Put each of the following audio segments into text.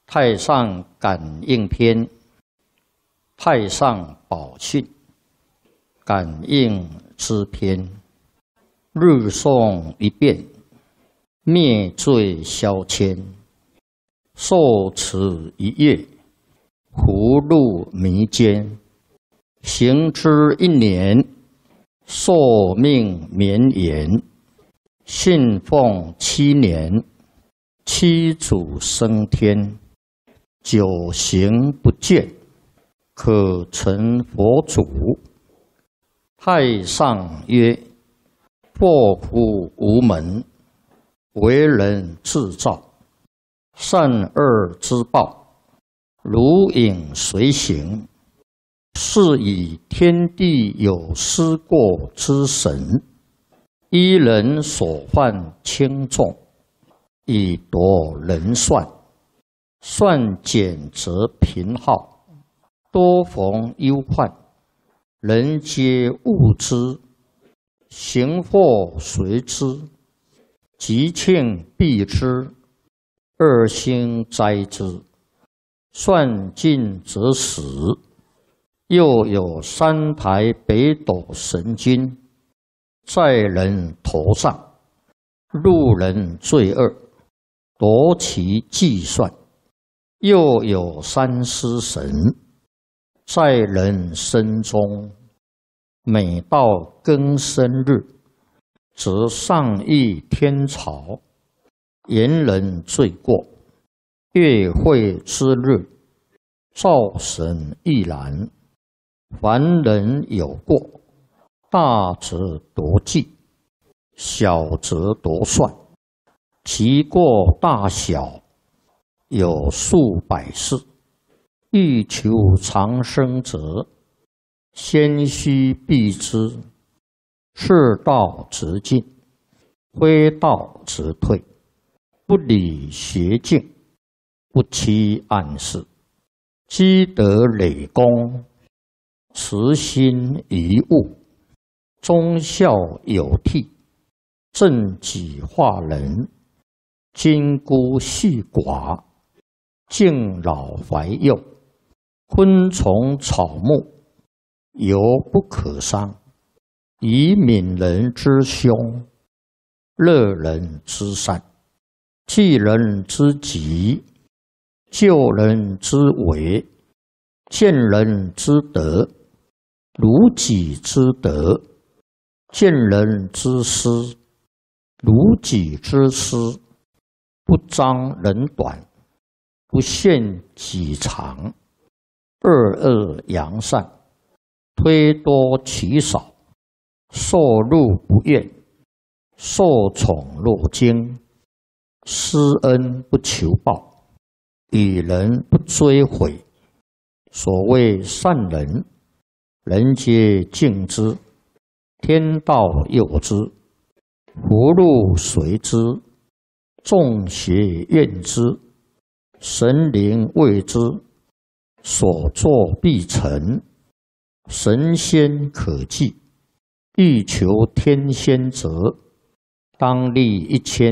太上感应篇，太上宝训，感应之篇。日诵一遍，灭罪消愆。受持一月，福禄弥坚。行之一年，寿命绵延。信奉7年，七祖升天。久行不倦，可成佛祖。太上曰：祸福无门，为人自造。善恶之报，如影随形。是以天地有失过之神，依人所犯轻重，以夺人算。算减则贫耗，多逢忧患。人皆恶之，行祸随之，吉庆避之，恶星灾之。算尽则死。又有3台北斗神君，在人头上，路人罪恶，夺其计算。又有3尸神，在人身中，每到庚申日，则上议天朝，言人罪过。月会之日，灶神亦然。凡人有过，大则夺计，小则夺算。其过大小，有数百世。欲求长生者，先须避之。是道则进，非道则退。不理邪径，不欺暗室。积德累功，慈心遗物。忠孝有悌，正己化人。金孤细寡，敬老怀幼。昆虫草木，犹不可伤。以悯人之凶，乐人之善。济人之急，救人之危。见人之德，如己之德。见人之失，如己之失。不彰人短，不限己长。恶恶扬善，推多取少。受禄不怨，受宠若惊。施恩不求报，与人不追悔。所谓善人，人皆敬之，天道佑之，福禄随之，众邪怨之，神灵畏之。所作必成，神仙可祭。欲求天仙者，当立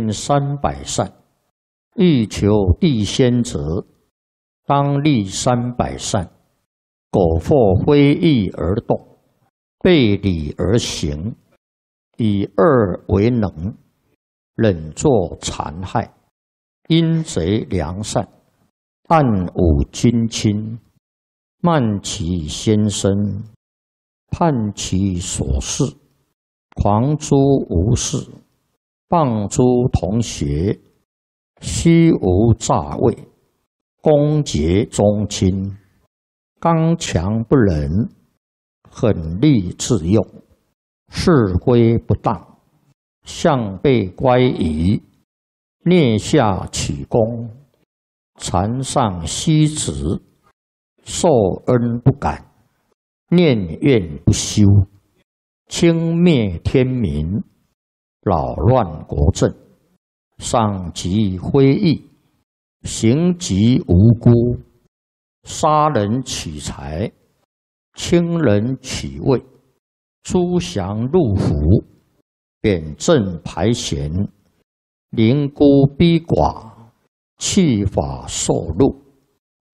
1300善；欲求地仙者，当立300善。苟或非义而动，背礼而行，以恶为能，忍作残害，阴贼良善，暗侮君亲，慢其先生，叛其所事，狂诸无事，谤诸同学，虚无诈伪，攻讦宗亲，刚强不仁，狠戾自用，是非不当，向背乖疑，蹑下取功，禅上虚职，受恩不感，念怨不休，轻蔑天民，扰乱国政，伤及非义，行及无辜，杀人取财，轻人取位，诸降入府，贬正排贤，凌孤逼寡，弃法受禄，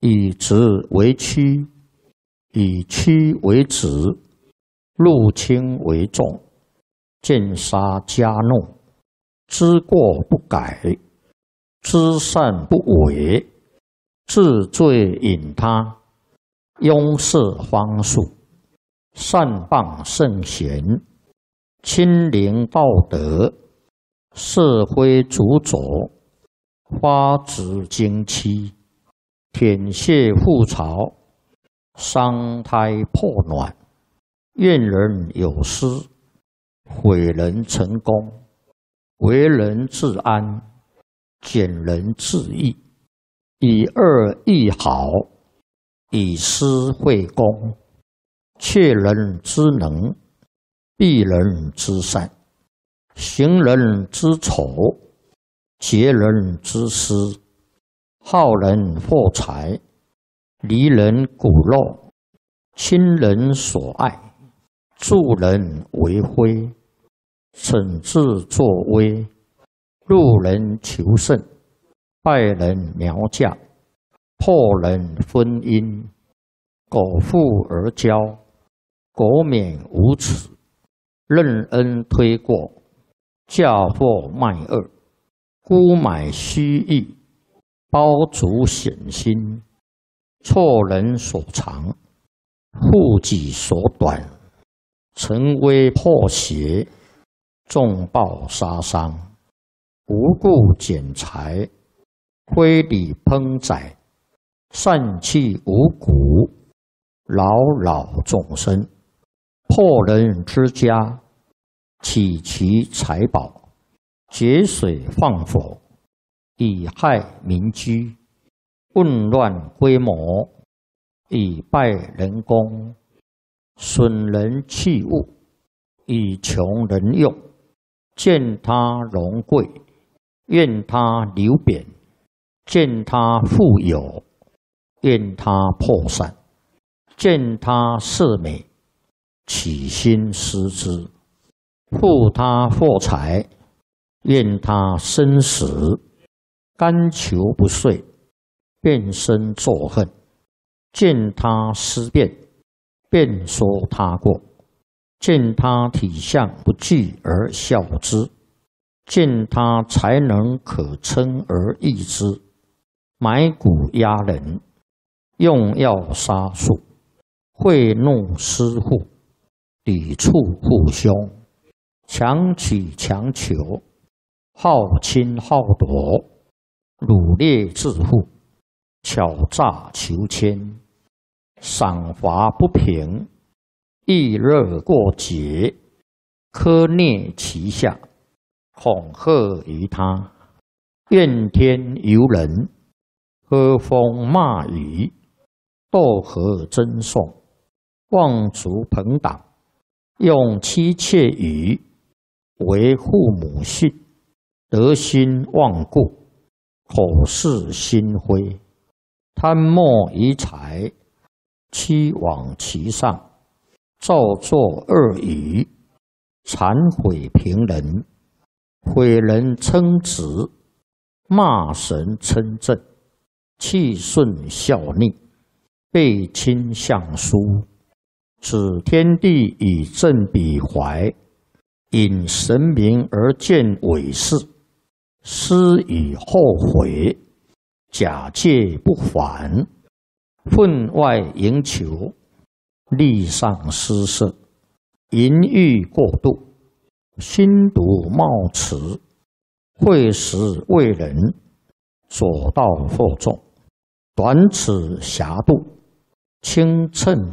以直为曲，以曲为直，入轻为重，见杀加怒，知过不改，知善不为，治罪引他，庸事方术，善谤圣贤，亲临道德，社会主佐，花枝经期，舔血覆巢，伤胎破卵，怨人有失，毁人成功，为人自安，减人自益，以恶易好，以私会公，窃人之能，避人之善，行人之丑，劫人之私，好人获财，离人骨肉，亲人所爱，助人为辉，惩治作威，入人求胜，败人苗嫁，破人婚姻，苟富而骄，苟免无耻，任恩推过，嫁祸卖恶，沽买虚意，包足险心，错人所长，护己所短，成威破邪，重报杀伤，无故减财，非礼烹宰，散弃五谷，扰扰众生，破人之家，起其财宝，节水放火，以害民居，混乱规模，以败人功，损人器物，以穷人用，见他荣贵，愿他流贬，见他富有，愿他破散，见他色美，起心思之，护他获财，愿他生死，甘求不遂，变身作恨，见他思变，便说他过，见他体相不具而笑之，见他才能可称而易之，埋骨压人，用药杀术，贿弄施户，抵触父兄，强取强求，好侵好夺，掳掠致富，巧诈求迁，赏罚不平，易热过节，苛虐其下，恐吓于他，怨天尤人，喝风骂雨，斗和争讼，妄族朋党，用妻妾语，为父母训，德心忘故，口是心非，贪墨于财，欺罔其上，造作恶语，残毁平人，毁人称职，骂神称正，气顺效逆，背亲相疏，指天地以正彼怀，引神明而见伪事，思以后悔，假借不还，分外营求，力上失色，淫欲过度，心毒冒迟，会时为人，左道惑众，短此狭度，轻称